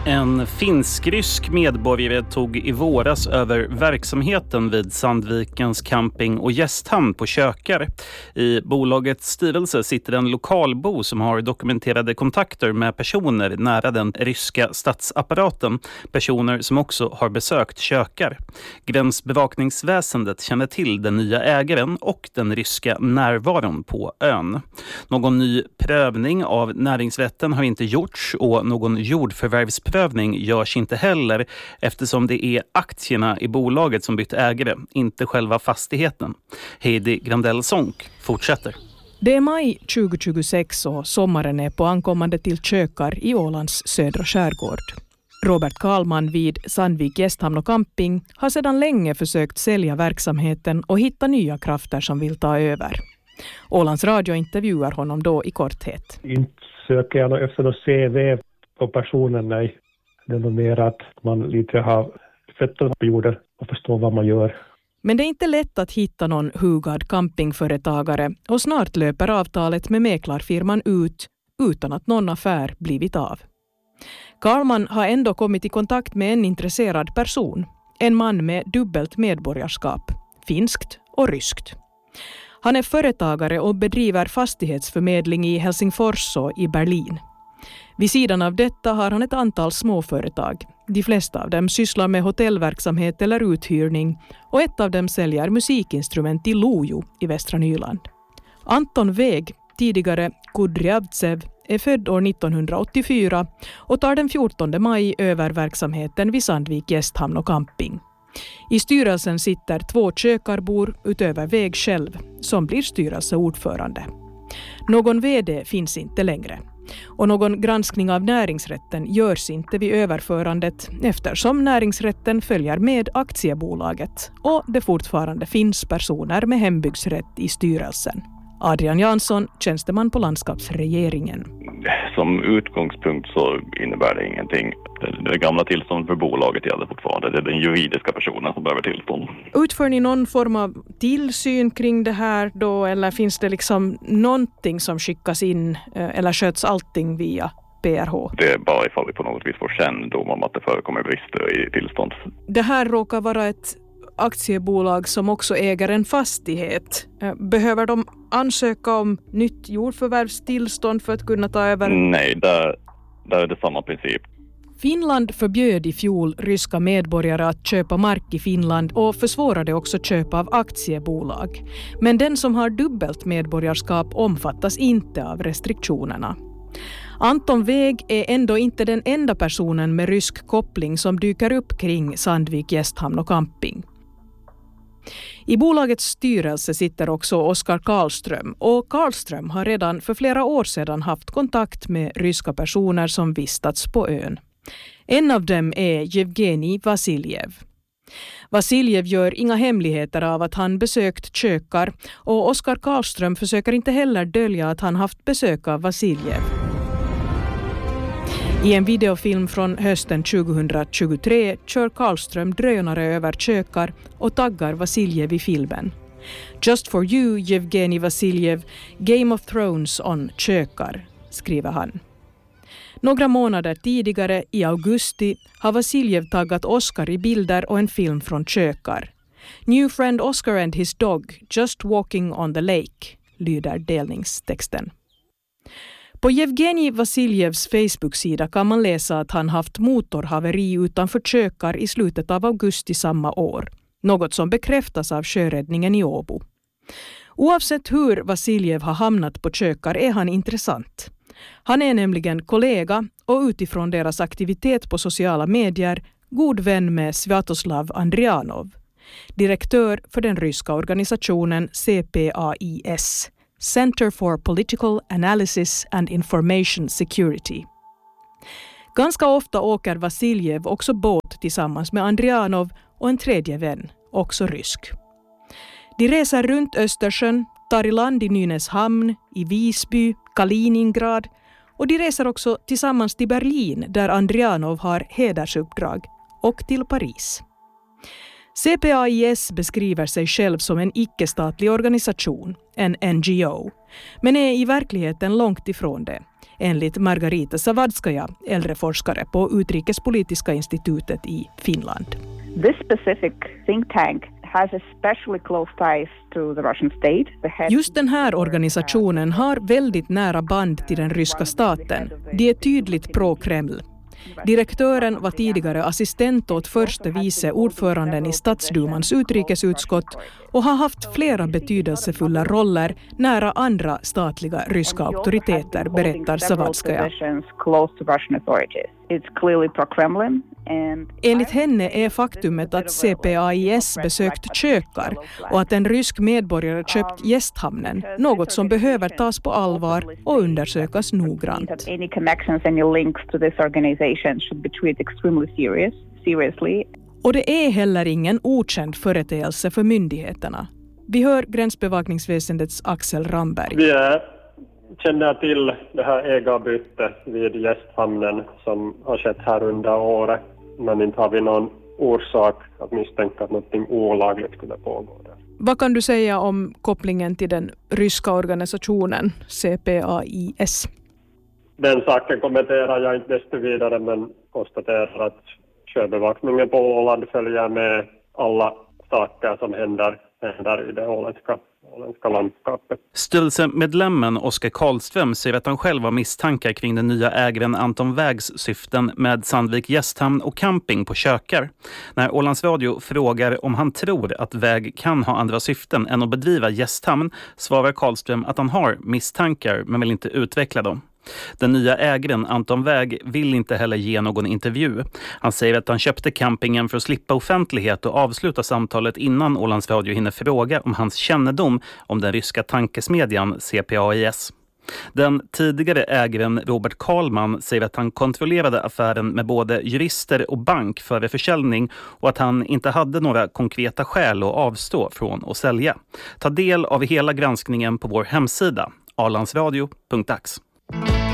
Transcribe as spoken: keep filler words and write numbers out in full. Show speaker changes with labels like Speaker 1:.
Speaker 1: En finsk-rysk medborgare tog i våras över verksamheten vid Sandvikens camping- och gästhamn på Kökar. I bolagets styrelse sitter en lokalbo som har dokumenterade kontakter med personer nära den ryska statsapparaten. Personer som också har besökt Kökar. Gränsbevakningsväsendet känner till den nya ägaren och den ryska närvaron på ön. Någon ny prövning av näringsrätten har inte gjorts och någon jordförvärvsprövning görs inte heller eftersom det är aktierna i bolaget som bytt ägare, inte själva fastigheten. Heidi Grandell-Sonk fortsätter.
Speaker 2: Det är maj tjugohundratjugosex och sommaren är på ankommande till Kökar i Ålands södra skärgård. Robert Karlman vid Sandvik gästhamn och camping har sedan länge försökt sälja verksamheten och hitta nya krafter som vill ta över. Ålands Radio intervjuar honom då i korthet.
Speaker 3: Inte söker jag efter något C V på personen, nej. Det är nog mer att man lite har fötterna på jorden och förstår vad man gör.
Speaker 2: Men det är inte lätt att hitta någon hugad campingföretagare och snart löper avtalet med mäklarfirman ut utan att någon affär blivit av. Karlman har ändå kommit i kontakt med en intresserad person, en man med dubbelt medborgarskap, finskt och ryskt. Han är företagare och bedriver fastighetsförmedling i Helsingfors och i Berlin. Vid sidan av detta har han ett antal småföretag. De flesta av dem sysslar med hotellverksamhet eller uthyrning och ett av dem säljer musikinstrument i Lojo i Västra Nyland. Anton Weg, tidigare Kudryavtsev, är född år nittonhundraåttiofyra och tar den fjortonde maj över verksamheten vid Sandvik gästhamn och camping. I styrelsen sitter två kökarbor utöver Weg själv som blir styrelseordförande. Någon vd finns inte längre. Och någon granskning av näringsrätten görs inte vid överförandet eftersom näringsrätten följer med aktiebolaget och det fortfarande finns personer med hembygdsrätt i styrelsen. Adrian Jansson, tjänsteman på landskapsregeringen.
Speaker 4: Som utgångspunkt så innebär det ingenting. Det, det gamla tillståndet för bolaget gäller fortfarande. Det är den juridiska personen som behöver tillstånd.
Speaker 2: Utför ni någon form av tillsyn kring det här då? Eller finns det liksom någonting som skickas in eller sköts allting via P R H?
Speaker 4: Det är bara ifall vi på något vis får kännedom om att det förekommer brister i tillstånd.
Speaker 2: Det här råkar vara ett aktiebolag som också äger en fastighet. Behöver de ansöka om nytt jordförvärvstillstånd för att kunna ta över?
Speaker 4: Nej, där, där är det samma princip.
Speaker 2: Finland förbjöd i fjol ryska medborgare att köpa mark i Finland och försvårade också köp av aktiebolag. Men den som har dubbelt medborgarskap omfattas inte av restriktionerna. Anton Weg är ändå inte den enda personen med rysk koppling som dyker upp kring Sandvik gästhamn och camping. I bolagets styrelse sitter också Oskar Karlström och Karlström har redan för flera år sedan haft kontakt med ryska personer som vistats på ön. En av dem är Yevgeni Vasiljev. Vasiljev gör inga hemligheter av att han besökt Kökar och Oskar Karlström försöker inte heller dölja att han haft besök av Vasiljev. I en videofilm från hösten tjugohundratjugotre kör Karlström drönare över Kökar och taggar Vasiljev i filmen. Just for you, Yevgeni Vasiljev, Game of Thrones on Kökar, skriver han. Några månader tidigare, i augusti, har Vasiljev taggat Oscar i bilder och en film från Kökar. New friend Oscar and his dog, just walking on the lake, lyder delningstexten. På Yevgeni Vasiljevs Facebook-sida kan man läsa att han haft motorhaveri utanför Kökar i slutet av augusti samma år. Något som bekräftas av sjöräddningen i Åbo. Oavsett hur Vasiljev har hamnat på Kökar är han intressant. Han är nämligen kollega och utifrån deras aktivitet på sociala medier god vän med Sviatoslav Andrianov, direktör för den ryska organisationen C P A I S, Center for Political Analysis and Information Security. Ganska ofta åker Vasiljev också båt tillsammans med Andrianov och en tredje vän, också rysk. De reser runt Östersjön, tar i land i Nynäshamn, i Visby, Kaliningrad och de reser också tillsammans till Berlin där Andrianov har hedersuppdrag och till Paris. C P A I S beskriver sig själv som en icke-statlig organisation, en N G O, men är i verkligheten långt ifrån det. enligt Margarita Savadskaja, äldreforskare på Utrikespolitiska institutet i Finland.
Speaker 5: This specific think tank has especially close ties to the Russian state.
Speaker 2: Just den här organisationen har väldigt nära band till den ryska staten. De är tydligt pro-Kreml. Direktören var tidigare assistent åt första vice ordföranden i Statsdumans utrikesutskott och har haft flera betydelsefulla roller nära andra statliga ryska auktoriteter, berättar Savadskaja. Enligt henne är faktumet att C P A I S besökt kökar och att en rysk medborgare köpt gästhamnen, något som behöver tas på allvar och undersökas noggrant. Och det är heller ingen okänd företeelse för myndigheterna. Vi hör gränsbevakningsväsendets Axel Ramberg.
Speaker 6: Vi är, känner till det här ägarbytet vid gästhamnen som har skett här under året. Men inte har vi någon orsak att misstänka att något olagligt skulle pågå där.
Speaker 2: Vad kan du säga om kopplingen till den ryska organisationen C P A I S?
Speaker 6: Den saken kommenterar jag inte desto vidare, men konstaterar att sjöbevakningen på Åland följer med alla saker som händer, händer i det åländska, åländska landskapet.
Speaker 1: Styrelsemedlemmen Oskar Karlström säger att han själv har misstankar kring den nya ägaren Anton Vägs syften med Sandvik gästhamn och camping på kökar. När Ålands Radio frågar om han tror att Väg kan ha andra syften än att bedriva gästhamn svarar Karlström att han har misstankar men vill inte utveckla dem. Den nya ägaren Anton Väg vill inte heller ge någon intervju. Han säger att han köpte campingen för att slippa offentlighet och avsluta samtalet innan Ålands Radio hinner fråga om hans kännedom om den ryska tankesmedjan C P A I S. Den tidigare ägaren Robert Karlman säger att han kontrollerade affären med både jurister och bank före försäljning och att han inte hade några konkreta skäl att avstå från att sälja. Ta del av hela granskningen på vår hemsida, alandsradio punkt ax.